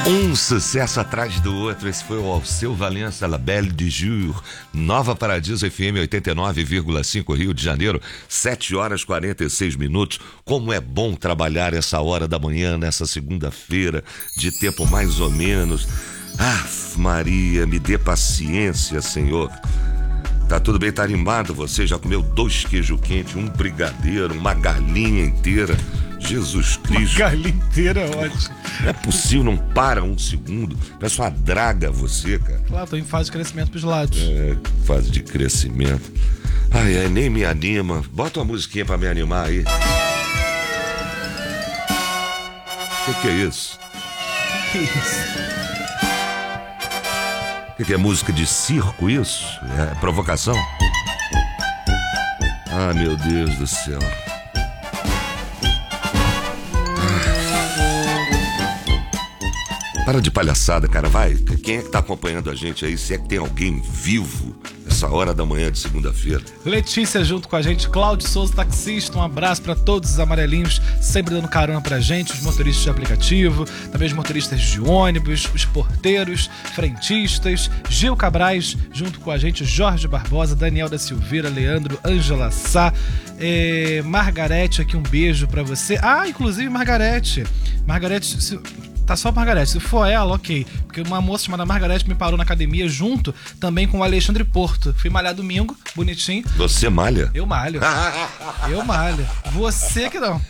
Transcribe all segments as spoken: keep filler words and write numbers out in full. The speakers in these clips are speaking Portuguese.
Um sucesso atrás do outro. Esse foi o Alceu Valença, La Belle du Jour. Nova Paradiso F M oitenta e nove vírgula cinco, Rio de Janeiro, sete horas e quarenta e seis minutos. Como é bom trabalhar essa hora da manhã, nessa segunda-feira, de tempo mais ou menos. Ah, Maria, me dê paciência, Senhor. Tá tudo bem, tá animado? Você já comeu dois queijo quente, um brigadeiro, uma galinha inteira? Jesus Cristo. Uma galinha inteira é ótimo. Não é possível, não para um segundo. Parece uma draga você, cara. Claro, tô em fase de crescimento pros lados. É, fase de crescimento. Ai, ai, nem me anima. Bota uma musiquinha pra me animar aí. O que que é isso? Que isso? O que que é música de circo, isso? É provocação? Ah, meu Deus do céu. Para de palhaçada, cara, vai. Quem é que tá acompanhando a gente aí? Se é que tem alguém vivo essa hora da manhã de segunda-feira. Letícia junto com a gente, Cláudio Souza, taxista, um abraço para todos os amarelinhos, sempre dando carona pra gente, os motoristas de aplicativo, também os motoristas de ônibus, os porteiros, frentistas, Gil Cabrais junto com a gente, Jorge Barbosa, Daniel da Silveira, Leandro, Ângela Sá, eh, Margarete aqui, um beijo pra você. Ah, inclusive Margarete, Margarete... Se... Tá só a Margarete, se for ela, ok. Porque uma moça chamada Margarete me parou na academia junto também com o Alexandre Porto. Fui malhar domingo, bonitinho. Você malha? Eu malho. Eu malho. Você que não.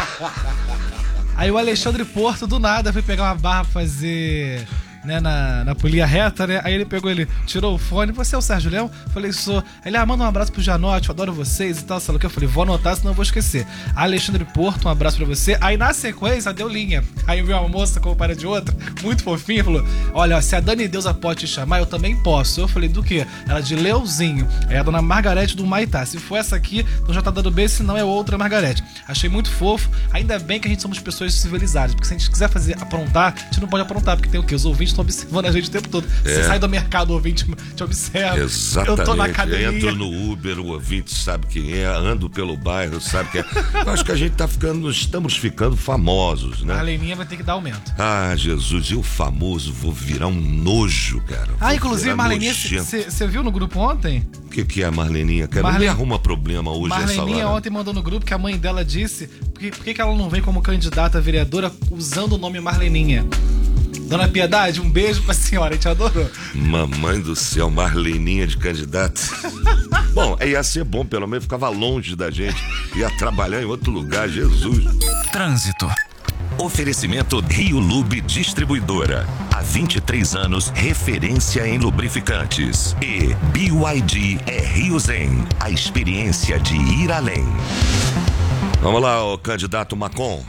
Aí o Alexandre Porto, do nada, foi pegar uma barra pra fazer... Né, na, na polia reta, né? Aí ele pegou, ele tirou o fone. Você é o Sérgio Leão? Falei, sou. Ele, ah, manda um abraço pro Janote, eu adoro vocês e tal, sei lá o que. Eu falei, vou anotar, senão eu vou esquecer. Alexandre Porto, um abraço pra você. Aí na sequência, deu linha. Aí veio uma moça com o para de outra, muito fofinha, falou: olha, se a Dani Deusa pode te chamar, eu também posso. Eu falei, do quê? Ela de Leozinho. É a dona Margarete do Maitá. Se for essa aqui, então já tá dando beijo, senão é outra Margarete. Achei muito fofo. Ainda bem que a gente somos pessoas civilizadas, porque se a gente quiser fazer aprontar, a gente não pode aprontar, porque tem o quê? Os ouvintes estão observando a gente o tempo todo. É. Você sai do mercado, o ouvinte te observa. Exatamente. Eu tô na academia. Entro no Uber, o ouvinte sabe quem é, ando pelo bairro, sabe quem é. Eu acho que a gente tá ficando, estamos ficando famosos, né? A Leninha vai ter que dar aumento. Ah, Jesus, eu famoso vou virar um nojo, cara. Vou ah, inclusive, Marleninha, você viu no grupo ontem? O que, que é a Marleninha? Cara, Marlen... não me arruma problema hoje Marleninha essa hora. Ontem mandou no grupo que a mãe dela disse por que, por que ela não vem como candidata a vereadora usando o nome Marleninha. Dona Piedade, um beijo pra senhora, a gente adorou. Mamãe do céu, Marleninha de candidata. Bom, ia ser bom, pelo menos ficava longe da gente. Ia trabalhar em outro lugar, Jesus. Trânsito. Oferecimento Rio Lube Distribuidora. Há vinte e três anos, referência em lubrificantes. E B Y D é Rio Zen, a experiência de ir além. Vamos lá, o candidato Macon.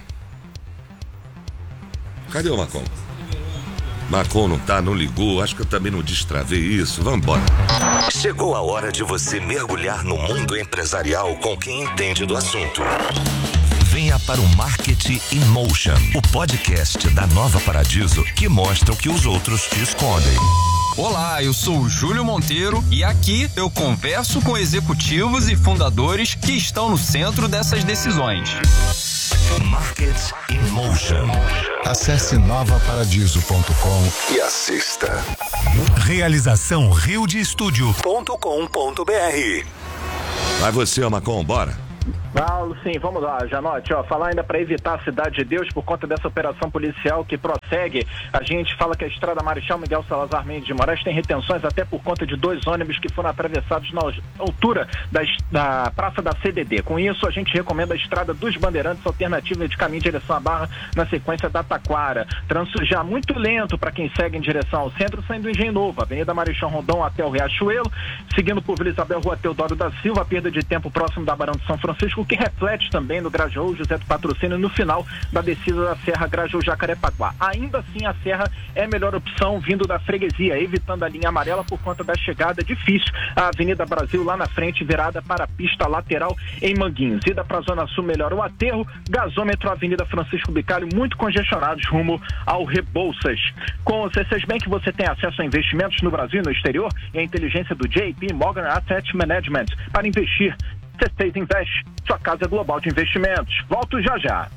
Cadê o Macon? Macon não tá, não ligou, acho que eu também não destravei isso, vamos embora. Chegou a hora de você mergulhar no mundo empresarial com quem entende do assunto. Venha para o Marketing in Motion, o podcast da Nova Paradiso que mostra o que os outros te escondem. Olá, eu sou o Júlio Monteiro e aqui eu converso com executivos e fundadores que estão no centro dessas decisões. Market in Motion. Acesse nova paradiso ponto com e assista. Realização rio de estúdio ponto com ponto br. Vai você, Macon, bora. Paulo, sim, vamos lá, Janote, ó, falar ainda para evitar a Cidade de Deus por conta dessa operação policial que prossegue. A gente fala que a estrada Marechal Miguel Salazar Mendes de Moraes tem retenções até por conta de dois ônibus que foram atravessados na altura da, da Praça da C D D. Com isso, a gente recomenda a estrada dos Bandeirantes, alternativa de caminho em direção à Barra, na sequência da Taquara. Trânsito já muito lento para quem segue em direção ao centro, saindo do Engenho Novo, Avenida Marechal Rondon até o Riachuelo, seguindo por Vila Isabel, Rua Teodoro da Silva, a perda de tempo próximo da Barão de São Francisco, que reflete também no Grajaú, José do Patrocínio, no final da descida da Serra Grajaú-Jacarepaguá. Ainda assim, a Serra é a melhor opção vindo da freguesia, evitando a linha amarela por conta da chegada difícil à Avenida Brasil, lá na frente, virada para a pista lateral em Manguinhos. Ida para a Zona Sul, melhor o aterro, gasômetro, Avenida Francisco Bicalho, muito congestionados rumo ao Rebouças. Com o C seis Bank, você tem acesso a investimentos no Brasil e no exterior e a inteligência do J P Morgan Asset Management para investir. C seis Invest, sua casa global de investimentos. Volto já já.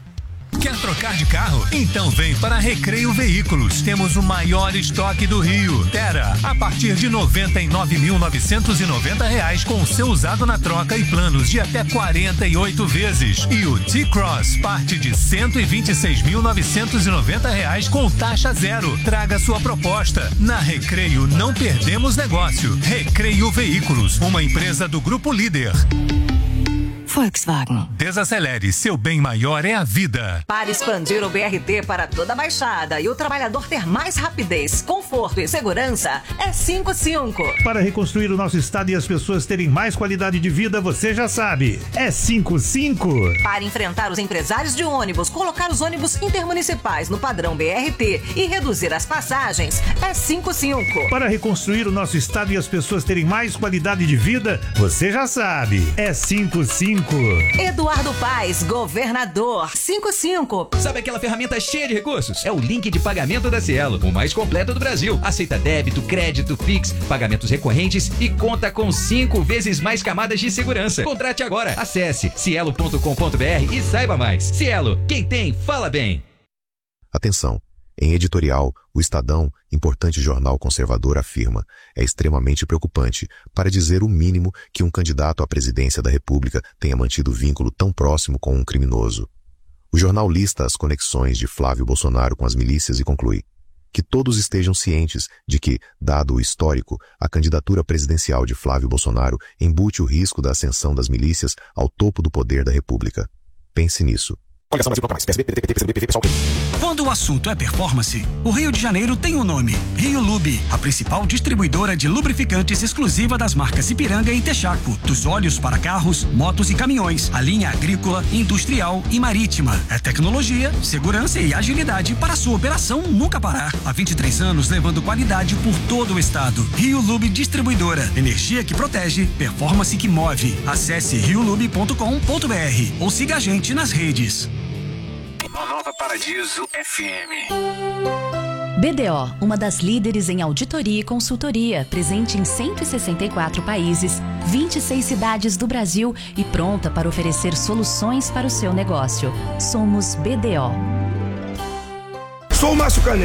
Quer trocar de carro? Então vem para Recreio Veículos. Temos o maior estoque do Rio. Terra, a partir de noventa e nove mil novecentos e noventa reais com seu usado na troca e planos de até quarenta e oito vezes. E o T-Cross, parte de cento e vinte e seis mil novecentos e noventa reais com taxa zero. Traga sua proposta. Na Recreio não perdemos negócio. Recreio Veículos, uma empresa do Grupo Líder. Volkswagen. Desacelere, seu bem maior é a vida. Para expandir o B R T para toda a Baixada e o trabalhador ter mais rapidez, conforto e segurança, é cinquenta e cinco. Para reconstruir o nosso estado e as pessoas terem mais qualidade de vida, você já sabe, é cinquenta e cinco. Para enfrentar os empresários de ônibus, colocar os ônibus intermunicipais no padrão B R T e reduzir as passagens, é cinquenta e cinco. Para reconstruir o nosso estado e as pessoas terem mais qualidade de vida, você já sabe, é cinquenta e cinco. Eduardo Paes, governador, cinquenta e cinco. Sabe aquela ferramenta cheia de recursos? É o link de pagamento da Cielo, o mais completo do Brasil. Aceita débito, crédito, Pix, pagamentos recorrentes e conta com cinco vezes mais camadas de segurança. Contrate agora. Acesse cielo ponto com ponto br e saiba mais. Cielo, quem tem, fala bem. Atenção. Em editorial, o Estadão, importante jornal conservador, afirma: é extremamente preocupante, para dizer o mínimo, que um candidato à presidência da República tenha mantido vínculo tão próximo com um criminoso. O jornal lista as conexões de Flávio Bolsonaro com as milícias e conclui: que todos estejam cientes de que, dado o histórico, a candidatura presidencial de Flávio Bolsonaro embute o risco da ascensão das milícias ao topo do poder da República. Pense nisso. Quando o assunto é performance, o Rio de Janeiro tem um nome: Rio Lube, a principal distribuidora de lubrificantes exclusiva das marcas Ipiranga e Texaco, dos óleos para carros, motos e caminhões, a linha agrícola, industrial e marítima. É tecnologia, segurança e agilidade para sua operação nunca parar. Há vinte e três anos levando qualidade por todo o estado. Rio Lube Distribuidora, energia que protege, performance que move. Acesse rio lube ponto com ponto br ou siga a gente nas redes. Nova Paradiso F M. B D O, uma das líderes em auditoria e consultoria, presente em cento e sessenta e quatro países, vinte e seis cidades do Brasil e pronta para oferecer soluções para o seu negócio. Somos B D O. Sou o Márcio Canela.